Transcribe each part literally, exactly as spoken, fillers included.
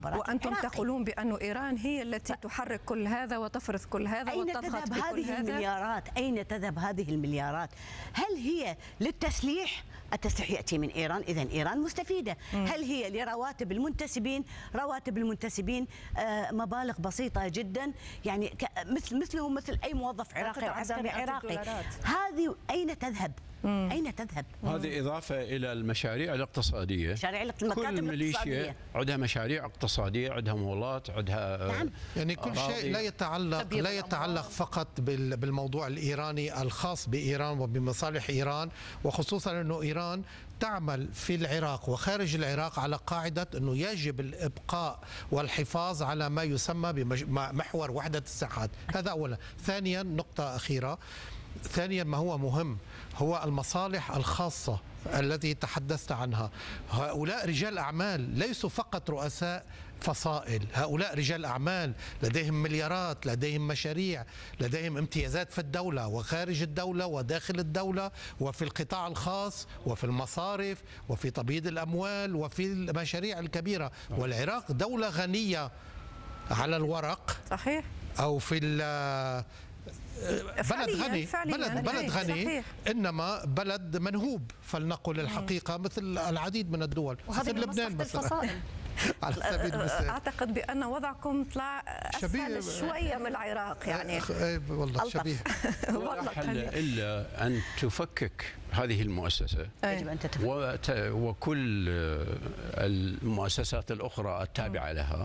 وأنتم تقولون بأن إيران هي التي تحرك كل هذا وتفرض كل هذا أين وتضغط تذهب بكل هذه هذا؟ المليارات؟ أين تذهب هذه المليارات؟ هل هي للتسليح؟ التسليح يأتي من إيران، إذن إيران مستفيدة. مم. هل هي لرواتب المنتسبين؟ رواتب المنتسبين آه مبالغ بسيطة جدا، يعني مثل مثله مثل أي موظف عراقي أو عسكري عراقي. هذه أين تذهب؟ مم. أين تذهب؟ هذه إضافة إلى المشاريع الاقتصادية. مشاريع كل ميليشيا عندها مشاريع اقتصادية، عندها مولات، عندها نعم. يعني كل شيء لا يتعلق لا يتعلق فقط بالموضوع الإيراني الخاص بإيران وبمصالح إيران، وخصوصا أنه إيران تعمل في العراق وخارج العراق على قاعدة أنه يجب الإبقاء والحفاظ على ما يسمى بمحور وحدة الساحات. هذا أولا. ثانيا، نقطة أخيرة، ثانيا ما هو مهم هو المصالح الخاصة التي تحدثت عنها. هؤلاء رجال أعمال ليسوا فقط رؤساء فصائل، هؤلاء رجال أعمال لديهم مليارات، لديهم مشاريع، لديهم امتيازات في الدولة وخارج الدولة وداخل الدولة وفي القطاع الخاص وفي المصارف وفي تبييض الأموال وفي المشاريع الكبيرة. والعراق دولة غنية على الورق، صحيح، أو في بلد غني، بلد بلد غني صحيح. انما بلد منهوب فلنقل الحقيقه مثل العديد من الدول، مثل لبنان مثلا. على سبيل المثال اعتقد بان وضعكم طلع اسهل شويه من العراق، يعني والله شبيه. لا حل الا ان تفكك هذه المؤسسه وكل المؤسسات الاخرى التابعه لها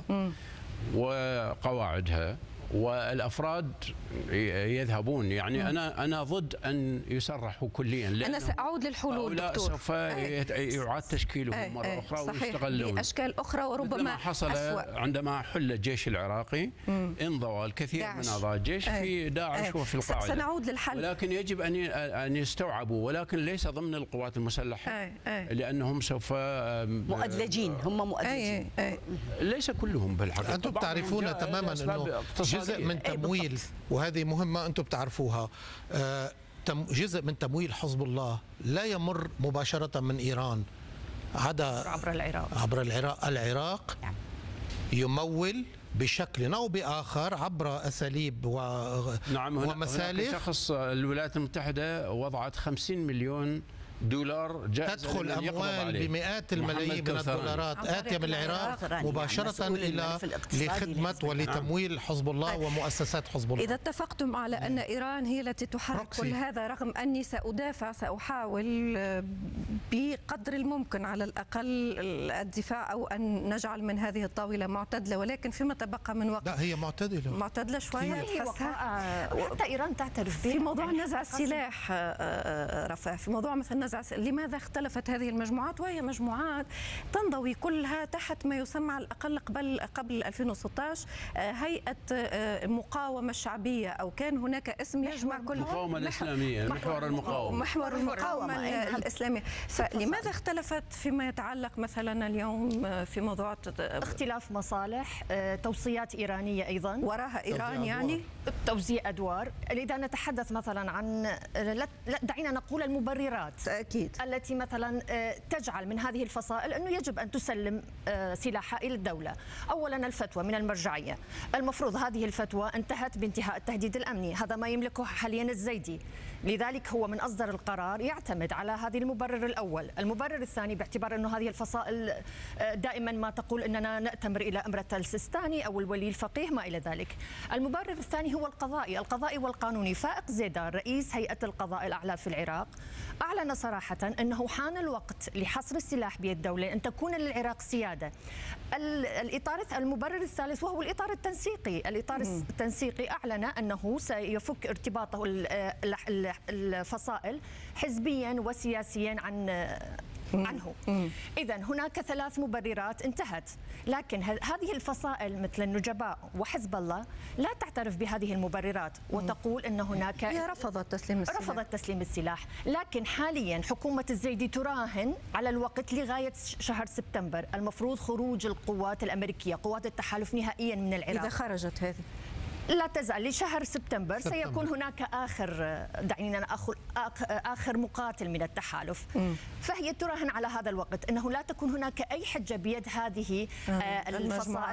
وقواعدها، والافراد يذهبون. يعني انا انا ضد ان يسرحوا كليا. انا ساعود للحلول دكتور. سوف يعاد تشكيلهم مره أي اخرى ويستغلون باشكال اخرى، وربما ما حصل أسوأ. عندما حل الجيش العراقي انضوى الكثير داعش. من اعضاء الجيش أي. في داعش أي. وفي القاعده. سنعود للحل، ولكن يجب ان ان يستوعبوا، ولكن ليس ضمن القوات المسلحه. أي. أي. لانهم سوف مؤدلجين، هم مؤدلجين. أي. أي. ليس كلهم بالحقيقه. انتم تعرفون تماما انه جزء من تمويل، وهذه مهمة أنتم بتعرفوها، جزء من تمويل حزب الله لا يمر مباشرة من إيران، عدا عبر العراق. عبر العراق العراق يمول بشكل أو بآخر عبر أساليب و... نعم. ومسالك. شخص الولايات المتحدة وضعت خمسين مليون دولار تدخل أموال بمئات الملايين من الدولارات آتية من العراق مباشرة إلى لخدمة ولتمويل حزب الله ومؤسسات حزب الله. إذا اتفقتم على أن إيران هي التي تحرك كل هذا، رغم أني سأدافع سأحاول بقدر الممكن على الأقل الدفاع أو أن نجعل من هذه الطاولة معتدلة، ولكن فيما تبقى من وقت. لا، هي معتدلة معتدلة شوية حتى إيران تعترف في موضوع نزع السلاح. رفاه في موضوع مثل لماذا اختلفت هذه المجموعات وهي مجموعات تنضوي كلها تحت ما يسمى على الأقل قبل قبل ألفين وستة عشر هيئة المقاومة الشعبية، أو كان هناك اسم يجمع كل المقاومة الإسلامية، محور المقاومة محور المقاومة الإسلامية. فلماذا اختلفت فيما يتعلق مثلا اليوم في موضوع اختلاف مصالح، توصيات إيرانية أيضا وراها إيران، يعني توزيع أدوار. إذا نتحدث مثلا عن لا دعينا نقول المبررات أكيد التي مثلا تجعل من هذه الفصائل أنه يجب أن تسلم سلاحها إلى الدولة. أولا الفتوى من المرجعية، المفروض هذه الفتوى انتهت بانتهاء التهديد الأمني، هذا ما يملكه حاليا الزيدي، لذلك هو من أصدر القرار يعتمد على هذه المبرر الأول. المبرر الثاني باعتبار أنه هذه الفصائل دائما ما تقول أننا نأتمر إلى أمرة السيستاني أو الولي الفقيه ما إلى ذلك. المبرر الثاني هو القضائي القضائي والقانوني. فائق زيدان رئيس هيئة القضاء الأعلى في العراق أعلن صراحة أنه حان الوقت لحصر السلاح بيد الدولة، أن تكون للعراق سيادة. الإطار المبرر الثالث وهو الإطار التنسيقي. الإطار التنسيقي أعلن أنه سيفك ارتباطه الفصائل حزبيا وسياسيا عن عنه. إذن هناك ثلاث مبررات انتهت، لكن هذه الفصائل مثل النجباء وحزب الله لا تعترف بهذه المبررات وتقول أن هناك هي رفضت تسليم السلاح. رفضت تسليم السلاح، لكن حاليا حكومة الزيدي تراهن على الوقت لغاية شهر سبتمبر، المفروض خروج القوات الأمريكية قوات التحالف نهائيا من العراق. إذا خرجت هذه لا تزال لشهر سبتمبر, سبتمبر سيكون هناك آخر دعينا نأخذ آخر مقاتل من التحالف. م. فهي تراهن على هذا الوقت أنه لا تكون هناك أي حجة بيد هذه الفصائل